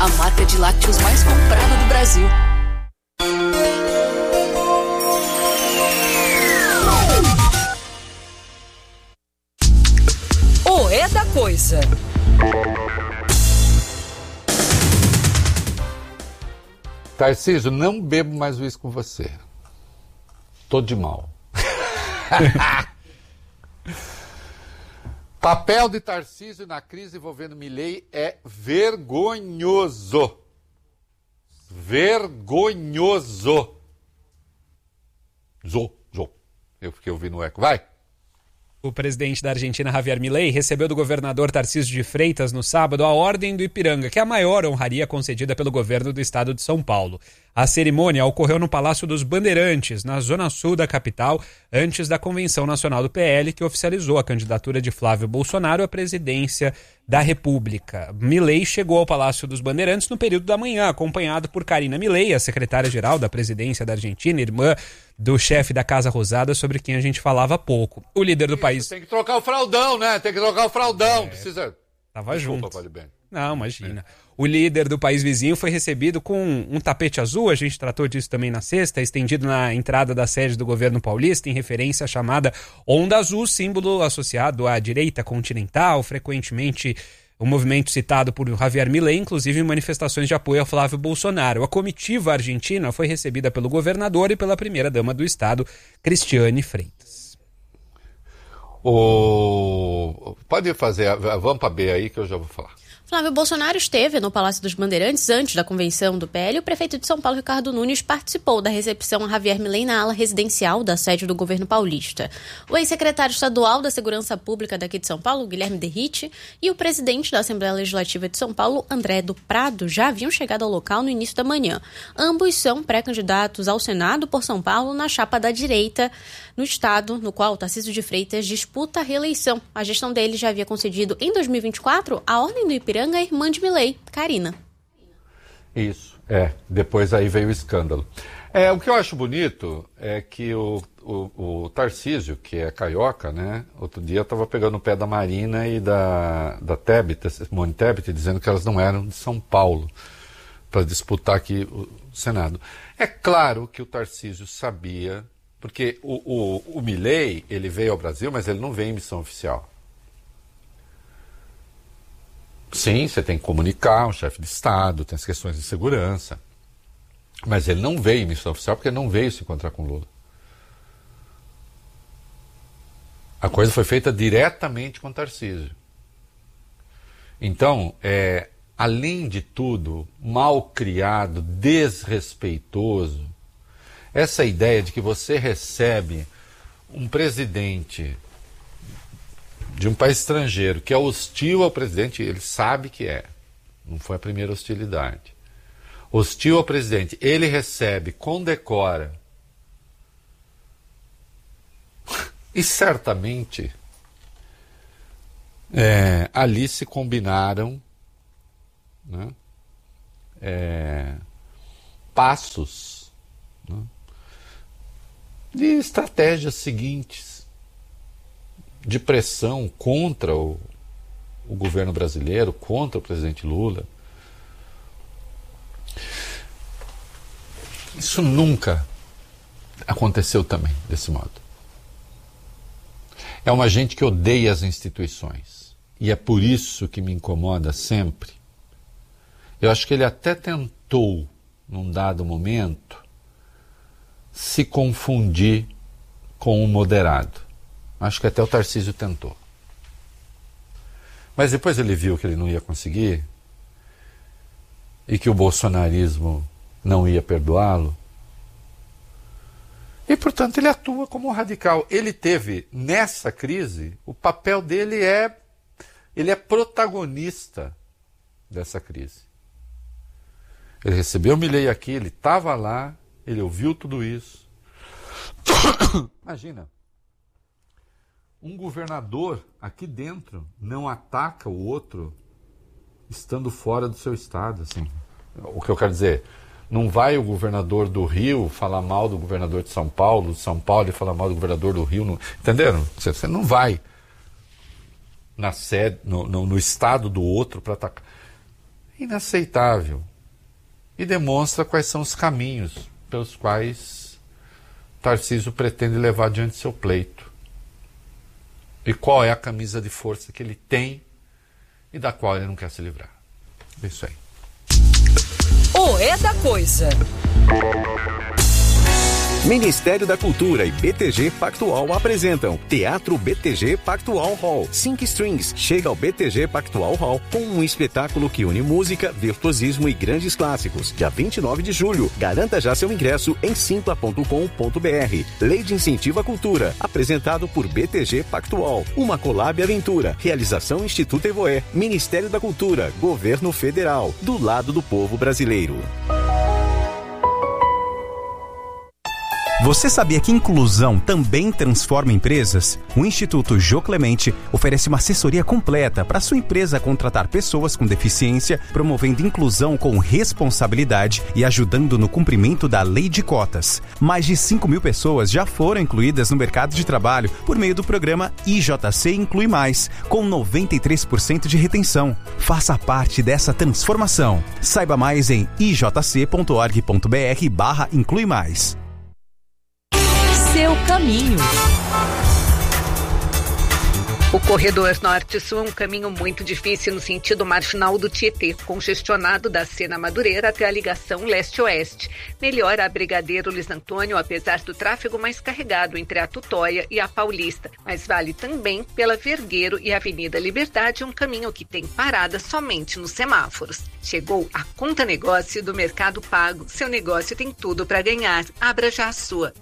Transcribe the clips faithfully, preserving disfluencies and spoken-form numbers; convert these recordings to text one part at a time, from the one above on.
a marca de lácteos mais comprada do Brasil. O É da Coisa. Tarcísio, não bebo mais uísque com você. Tô de mal. Papel de Tarcísio na crise envolvendo Milei é vergonhoso. Vergonhoso. Zo, zo. Eu fiquei ouvindo o eco. Vai. O presidente da Argentina, Javier Milei, recebeu do governador Tarcísio de Freitas no sábado a Ordem do Ipiranga, que é a maior honraria concedida pelo governo do estado de São Paulo. A cerimônia ocorreu no Palácio dos Bandeirantes, na zona sul da capital, antes da Convenção Nacional do P L, que oficializou a candidatura de Flávio Bolsonaro à presidência da República. Milei chegou ao Palácio dos Bandeirantes no período da manhã, acompanhado por Karina Milei, a secretária-geral da presidência da Argentina, irmã do chefe da Casa Rosada, sobre quem a gente falava há pouco. O líder do Isso, país... Tem que trocar o fraldão, né? Tem que trocar o fraldão. É, Precisa... Tava Desculpa, junto. Vale bem. Não, imagina. O líder do país vizinho foi recebido com um tapete azul, a gente tratou disso também na sexta, estendido na entrada da sede do governo paulista, em referência à chamada Onda Azul, símbolo associado à direita continental, frequentemente o movimento citado por Javier Milei, inclusive em manifestações de apoio a Flávio Bolsonaro. A comitiva argentina foi recebida pelo governador e pela primeira-dama do estado, Cristiane Freitas. O... Pode fazer, vamos para B aí que eu já vou falar. Flávio Bolsonaro esteve no Palácio dos Bandeirantes antes da convenção do P L. O prefeito de São Paulo, Ricardo Nunes, participou da recepção a Javier Milei na ala residencial da sede do governo paulista. O ex-secretário estadual da Segurança Pública daqui de São Paulo, Guilherme Derrite, e o presidente da Assembleia Legislativa de São Paulo, André do Prado, já haviam chegado ao local no início da manhã. Ambos são pré-candidatos ao Senado por São Paulo na chapa da direita no estado, no qual Tarcísio de Freitas disputa a reeleição. A gestão dele já havia concedido, em dois mil e vinte e quatro, a Ordem do Ipiranga à irmã de Milei, Karina. Isso, é. Depois aí veio o escândalo. É, o que eu acho bonito é que o, o, o Tarcísio, que é carioca, né? Outro dia eu estava pegando o pé da Marina e da, da Tebet, Simone Tebet, dizendo que elas não eram de São Paulo para disputar aqui o Senado. É claro que o Tarcísio sabia, porque o, o, o Milei, ele veio ao Brasil, mas ele não veio em missão oficial. Sim, você tem que comunicar, um chefe de Estado, tem as questões de segurança. Mas ele não veio em missão oficial porque ele não veio se encontrar com Lula. A coisa foi feita diretamente com o Tarcísio. Então, é, além de tudo, mal criado, desrespeitoso, essa ideia de que você recebe um presidente de um país estrangeiro que é hostil ao presidente, ele sabe que é. Não foi a primeira hostilidade. Hostil ao presidente, ele recebe, condecora. E certamente é, ali se combinaram, né, é, passos, né, de estratégias seguintes de pressão contra o, o governo brasileiro, contra o presidente Lula. Isso nunca aconteceu também desse modo. É uma gente que odeia as instituições. E é por isso que me incomoda sempre. Eu acho que ele até tentou, num dado momento, se confundir com o moderado. Acho que até o Tarcísio tentou. Mas depois ele viu que ele não ia conseguir e que o bolsonarismo não ia perdoá-lo. E, portanto, ele atua como radical. Ele teve, nessa crise, o papel dele é... Ele é protagonista dessa crise. Ele recebeu o Milei aqui, ele estava lá, ele ouviu tudo isso. Imagina, um governador aqui dentro não ataca o outro estando fora do seu estado. Assim. O que eu quero dizer, não vai o governador do Rio falar mal do governador de São Paulo, de São Paulo e falar mal do governador do Rio. Não, entenderam? Você, você não vai na sede, no, no, no estado do outro para atacar. inaceitável. E demonstra quais são os caminhos pelos quais Tarcísio pretende levar adiante seu pleito. E qual é a camisa de força que ele tem e da qual ele não quer se livrar. É isso aí. O É da Coisa. Ministério da Cultura e B T G Pactual apresentam Teatro B T G Pactual Hall. Cinco Strings chega ao B T G Pactual Hall com um espetáculo que une música, virtuosismo e grandes clássicos. Dia vinte e nove de julho. Garanta já seu ingresso em simpla ponto com ponto b r. Lei de Incentivo à Cultura. Apresentado por B T G Pactual. Uma collab aventura. Realização Instituto Evoé. Ministério da Cultura. Governo Federal. Do lado do povo brasileiro. Você sabia que inclusão também transforma empresas? O Instituto Jô Clemente oferece uma assessoria completa para sua empresa contratar pessoas com deficiência, promovendo inclusão com responsabilidade e ajudando no cumprimento da lei de cotas. Mais de cinco mil pessoas já foram incluídas no mercado de trabalho por meio do programa I J C Inclui Mais, com noventa e três por cento de retenção. Faça parte dessa transformação. Saiba mais em i j c ponto org ponto b r barra Inclui Mais. Seu caminho. O corredor norte-sul é um caminho muito difícil no sentido marginal do Tietê, congestionado da Sena Madureira até a ligação leste-oeste. Melhor a Brigadeiro Luiz Antônio, apesar do tráfego mais carregado entre a Tutóia e a Paulista, mas vale também pela Vergueiro e Avenida Liberdade, um caminho que tem parada somente nos semáforos. Chegou a Conta Negócio do Mercado Pago. Seu negócio tem tudo para ganhar. Abra já a sua.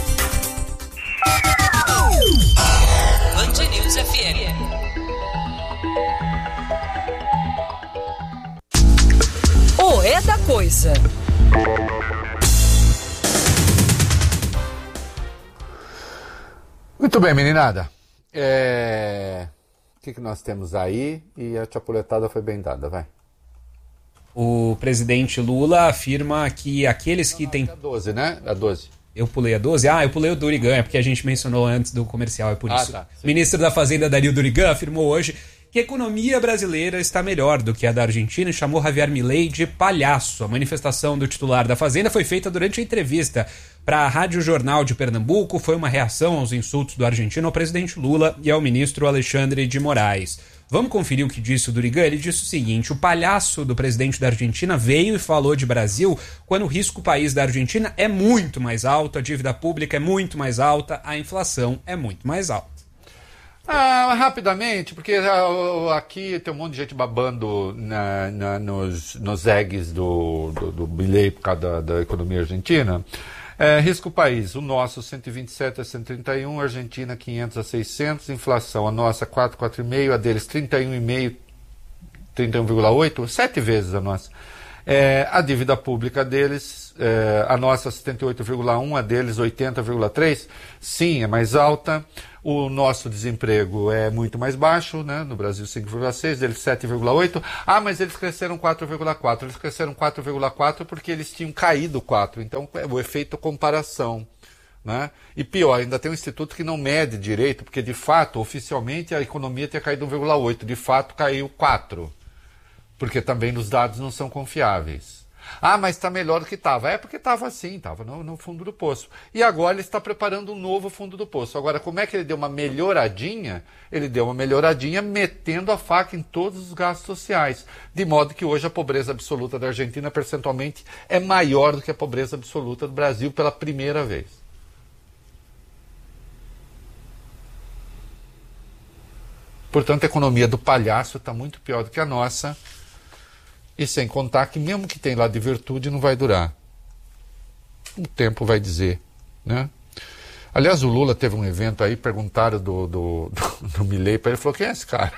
Band News F M. O É da Coisa. Muito bem, meninada. É... O que, que nós temos aí? E a chapuletada foi bem dada, vai. O presidente Lula afirma que aqueles que têm... A doze, né? A doze. Eu pulei a doze? Ah, eu pulei o Durigan, é porque a gente mencionou antes do comercial, é por ah, isso. Tá, o ministro da Fazenda, Dario Durigan, afirmou hoje que a economia brasileira está melhor do que a da Argentina e chamou Javier Milei de palhaço. A manifestação do titular da Fazenda foi feita durante a entrevista para a Rádio Jornal de Pernambuco. Foi uma reação aos insultos do argentino ao presidente Lula e ao ministro Alexandre de Moraes. Vamos conferir o que disse o Durigan? Ele disse o seguinte: o palhaço do presidente da Argentina veio e falou de Brasil quando o risco país da Argentina é muito mais alto, a dívida pública é muito mais alta, a inflação é muito mais alta. Ah, rapidamente, porque ah, aqui tem um monte de gente babando na, na, nos, nos eggs do, do, do Milei por causa da, da economia argentina. É, risco país, o nosso cento e vinte e sete a cento e trinta e um, Argentina quinhentos a seiscentos, inflação, a nossa quatro, quatro vírgula cinco, a deles trinta e um vírgula cinco, trinta e um vírgula oito, sete vezes a nossa. É, a dívida pública deles, é, a nossa setenta e oito vírgula um, a deles oitenta vírgula três, sim, é mais alta. O nosso desemprego é muito mais baixo, né? No Brasil cinco vírgula seis, deles sete vírgula oito. Ah, mas eles cresceram quatro vírgula quatro. Eles cresceram quatro vírgula quatro porque eles tinham caído quatro. Então, é o efeito comparação, né? E pior, ainda tem um instituto que não mede direito, porque de fato, oficialmente, a economia tinha caído um vírgula oito. De fato, caiu quatro. Porque também os dados não são confiáveis. Ah, mas está melhor do que estava. É porque estava assim, estava no, no fundo do poço. E agora ele está preparando um novo fundo do poço. Agora, como é que ele deu uma melhoradinha? Ele deu uma melhoradinha metendo a faca em todos os gastos sociais. De modo que hoje a pobreza absoluta da Argentina, percentualmente, é maior do que a pobreza absoluta do Brasil pela primeira vez. Portanto, a economia do palhaço está muito pior do que a nossa. E sem contar que mesmo que tem lá de virtude não vai durar. O tempo vai dizer, né? Aliás, o Lula teve um evento aí, perguntaram do, do, do, do Milei para ele, falou, quem é esse cara?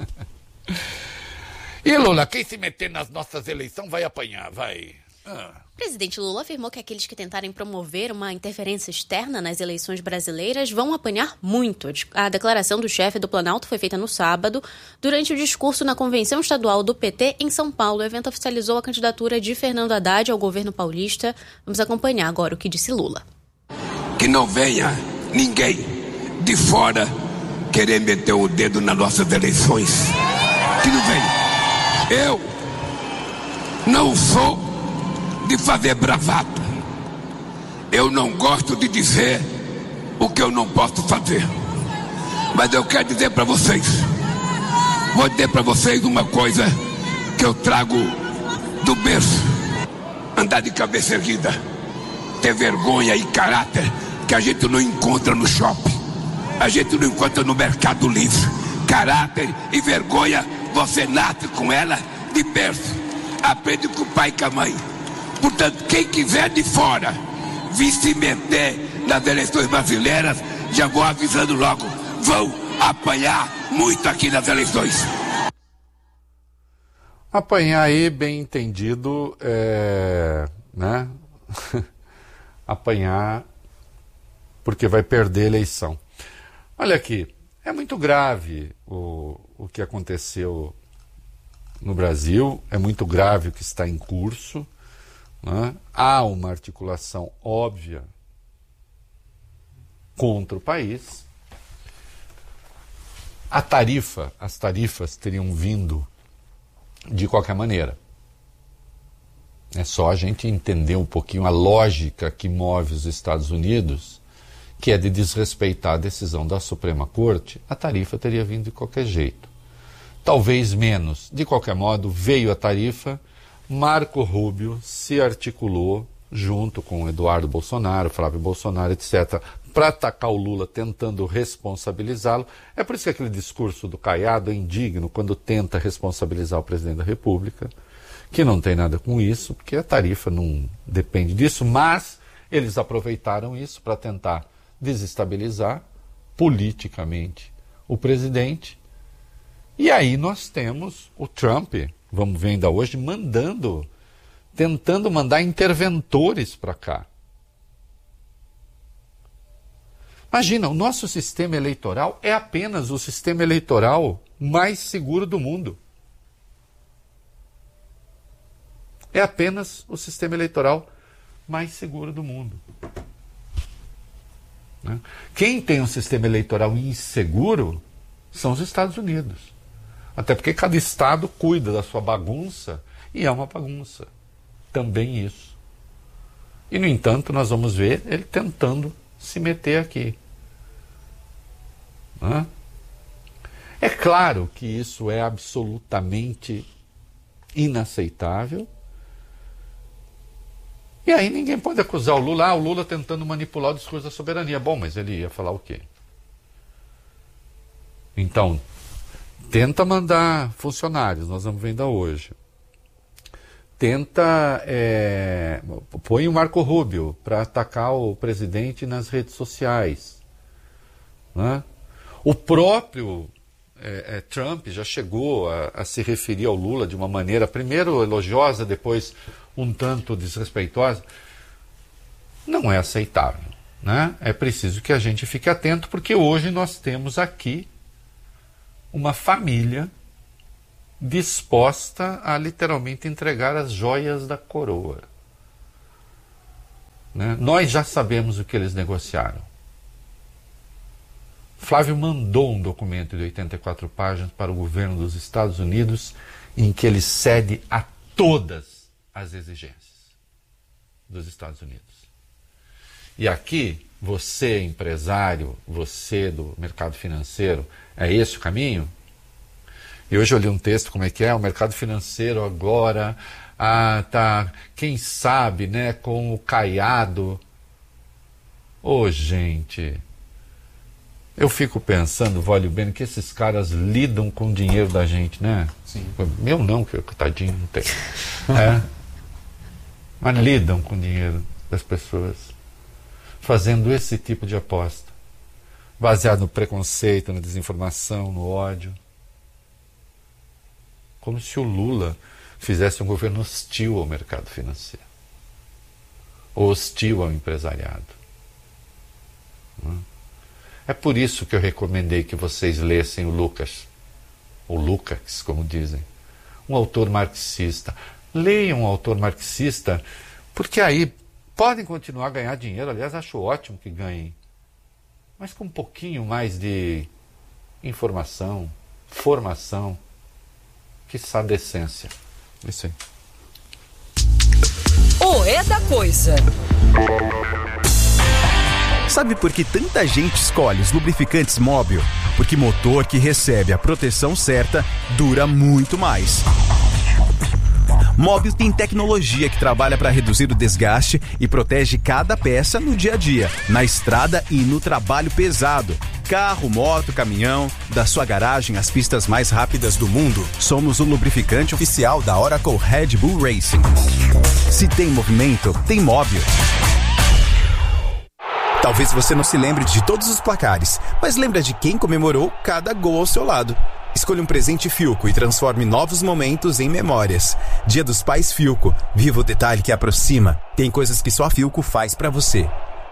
E Lula, quem se meter nas nossas eleições vai apanhar, vai. Ah. O presidente Lula afirmou que aqueles que tentarem promover uma interferência externa nas eleições brasileiras vão apanhar muito. A declaração do chefe do Planalto foi feita no sábado, durante o discurso na Convenção Estadual do P T em São Paulo. O evento oficializou a candidatura de Fernando Haddad ao governo paulista. Vamos acompanhar agora o que disse Lula. Que não venha ninguém de fora querer meter o dedo nas nossas eleições. Que não venha. Eu Não sou de fazer bravata. Eu não gosto de dizer o que eu não posso fazer. Mas eu quero dizer para vocês, vou dizer para vocês uma coisa que eu trago do berço. Andar de cabeça erguida, ter vergonha e caráter que a gente não encontra no shopping, a gente não encontra no Mercado Livre. Caráter e vergonha, você nasce com ela de berço, aprende com o pai e com a mãe. Portanto, quem quiser de fora vir se meter nas eleições brasileiras, já vou avisando logo, vão apanhar muito aqui nas eleições. Apanhar aí, bem entendido, é, né? Apanhar porque vai perder a eleição. Olha aqui, é muito grave o, o que aconteceu no Brasil, é muito grave o que está em curso, né? Há uma articulação óbvia contra o país. A tarifa, as tarifas teriam vindo de qualquer maneira. É só a gente entender um pouquinho a lógica que move os Estados Unidos, que é de desrespeitar a decisão da Suprema Corte. A tarifa teria vindo de qualquer jeito. Talvez menos. De qualquer modo, veio a tarifa, Marco Rubio se articulou junto com Eduardo Bolsonaro, Flávio Bolsonaro, etcétera, para atacar o Lula, tentando responsabilizá-lo. É por isso que aquele discurso do Caiado é indigno quando tenta responsabilizar o presidente da República, que não tem nada com isso, porque a tarifa não depende disso, mas eles aproveitaram isso para tentar desestabilizar politicamente o presidente. E aí nós temos o Trump, vamos ver ainda hoje, mandando, tentando mandar interventores para cá. Imagina, o nosso sistema eleitoral é apenas o sistema eleitoral mais seguro do mundo. É apenas o sistema eleitoral mais seguro do mundo. Né? Quem tem um sistema eleitoral inseguro são os Estados Unidos. Até porque cada estado cuida da sua bagunça e é uma bagunça. Também isso. E, no entanto, nós vamos ver ele tentando se meter aqui. Né? É claro que isso é absolutamente inaceitável. E aí ninguém pode acusar o Lula, ah, o Lula tentando manipular o discurso da soberania. Bom, mas ele ia falar o quê? Então, tenta mandar funcionários, nós vamos ver ainda hoje. Tenta, é, põe o Marco Rubio para atacar o presidente nas redes sociais. Né? O próprio é, é, Trump já chegou a, a se referir ao Lula de uma maneira, primeiro elogiosa, depois um tanto desrespeitosa. Não é aceitável. Né? É preciso que a gente fique atento, porque hoje nós temos aqui uma família disposta a literalmente entregar as joias da coroa. Né? Nós já sabemos o que eles negociaram. Flávio mandou um documento de oitenta e quatro páginas para o governo dos Estados Unidos em que ele cede a todas as exigências dos Estados Unidos. E aqui, você empresário, você do mercado financeiro, é esse o caminho? E hoje eu li um texto, como é que é? O mercado financeiro agora, ah, tá, quem sabe, né, com o Caiado. Ô, oh, gente, eu fico pensando, vale bem, que esses caras lidam com o dinheiro da gente, né? Sim. Meu não, que tadinho não tem. É. Mas lidam com o dinheiro das pessoas, fazendo esse tipo de aposta, baseado no preconceito, na desinformação, no ódio. Como se o Lula fizesse um governo hostil ao mercado financeiro, ou hostil ao empresariado. É por isso que eu recomendei que vocês lessem o Lucas, ou Lukács, como dizem, um autor marxista. Leiam um autor marxista, porque aí podem continuar a ganhar dinheiro. Aliás, acho ótimo que ganhem, mas com um pouquinho mais de informação, formação, quiçá decência. Isso aí. O É da Coisa. Sabe por que tanta gente escolhe os lubrificantes Móbil? Porque motor que recebe a proteção certa dura muito mais. Móbil tem tecnologia que trabalha para reduzir o desgaste e protege cada peça no dia a dia, na estrada e no trabalho pesado. Carro, moto, caminhão, da sua garagem às pistas mais rápidas do mundo, somos o lubrificante oficial da Oracle Red Bull Racing. Se tem movimento, tem Móbil. Talvez você não se lembre de todos os placares, mas lembra de quem comemorou cada gol ao seu lado. Escolha um presente Philco e transforme novos momentos em memórias. Dia dos Pais Philco. Viva o detalhe que aproxima. Tem coisas que só a Philco faz pra você.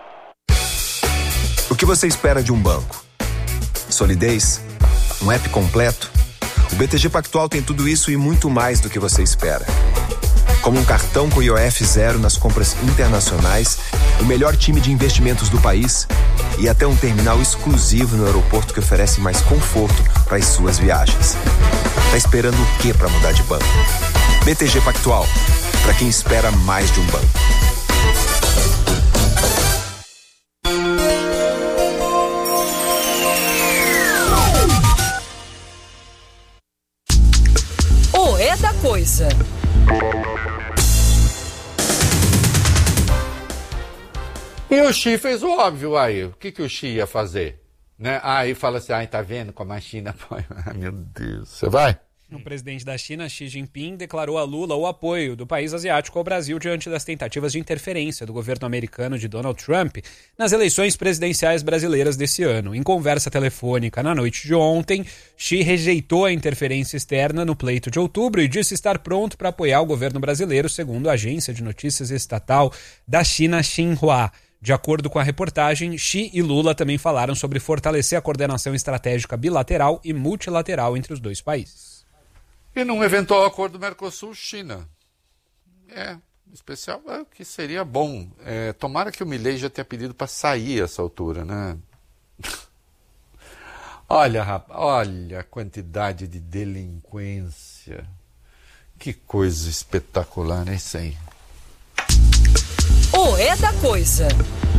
O que você espera de um banco? Solidez? Um app completo? O B T G Pactual tem tudo isso e muito mais do que você espera. Como um cartão com I O F zero nas compras internacionais, o melhor time de investimentos do país e até um terminal exclusivo no aeroporto que oferece mais conforto para as suas viagens. Tá esperando o que para mudar de banco? B T G Pactual, para quem espera mais de um banco. O É da Coisa. E o Xi fez o óbvio aí. O que, que o Xi ia fazer? Né? Aí fala assim, ai, tá vendo como a China apoia? Ai, meu Deus. Você vai? O presidente da China, Xi Jinping, declarou a Lula o apoio do país asiático ao Brasil diante das tentativas de interferência do governo americano de Donald Trump nas eleições presidenciais brasileiras desse ano. Em conversa telefônica na noite de ontem, Xi rejeitou a interferência externa no pleito de outubro e disse estar pronto para apoiar o governo brasileiro, segundo a agência de notícias estatal da China, Xinhua. De acordo com a reportagem, Xi e Lula também falaram sobre fortalecer a coordenação estratégica bilateral e multilateral entre os dois países. E num eventual acordo Mercosul-China. É, especial é, que seria bom. É, tomara que o Milei já tenha pedido para sair a essa altura, né? Olha, rapaz, olha a quantidade de delinquência. Que coisa espetacular, né? Isso aí. O É da Coisa.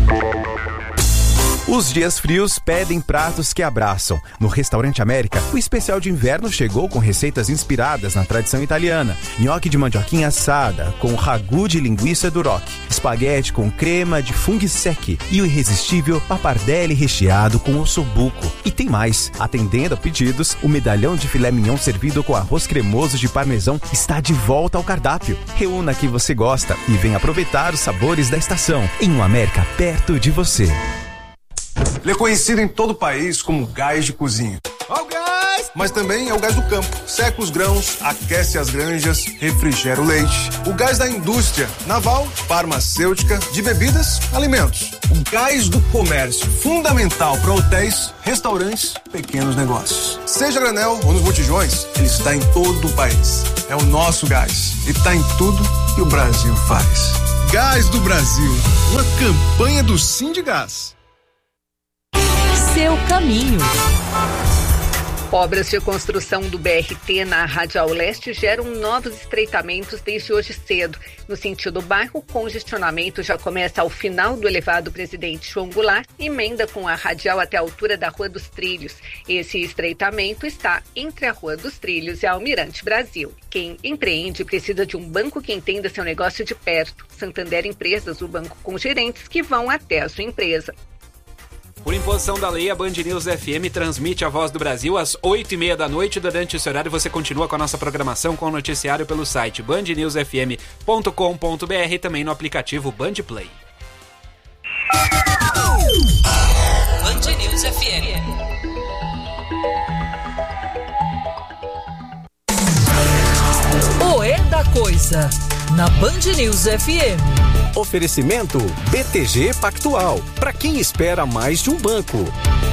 Os dias frios pedem pratos que abraçam. No Restaurante América, o especial de inverno chegou com receitas inspiradas na tradição italiana. Nhoque de mandioquinha assada, com ragu de linguiça duroc, espaguete com crema de funghi secchi e o irresistível pappardelle recheado com ossobuco. E tem mais. Atendendo a pedidos, o medalhão de filé mignon servido com arroz cremoso de parmesão está de volta ao cardápio. Reúna que você gosta e venha aproveitar os sabores da estação em um América perto de você. Ele é conhecido em todo o país como gás de cozinha. Ó o gás! Mas também é o gás do campo. Seca os grãos, aquece as granjas, refrigera o leite. O gás da indústria naval, farmacêutica, de bebidas, alimentos. O gás do comércio, fundamental para hotéis, restaurantes, pequenos negócios. Seja granel ou nos botijões, ele está em todo o país. É o nosso gás e está em tudo que o Brasil faz. Gás do Brasil, uma campanha do Sindigás. Seu caminho. Obras de construção do B R T na Radial Leste geram novos estreitamentos desde hoje cedo. No sentido bairro, o congestionamento já começa ao final do elevado Presidente João Goulart e emenda com a radial até a altura da Rua dos Trilhos. Esse estreitamento está entre a Rua dos Trilhos e a Almirante Brasil. Quem empreende precisa de um banco que entenda seu negócio de perto. Santander Empresas, o banco com gerentes que vão até a sua empresa. Por imposição da lei, a Band News F M transmite a Voz do Brasil às oito e meia da noite. Durante esse horário você continua com a nossa programação com o noticiário pelo site band news f m ponto com ponto b r e também no aplicativo Band Play. Band News F M. O É da Coisa, na Band News F M. Oferecimento B T G Pactual, para quem espera mais de um banco.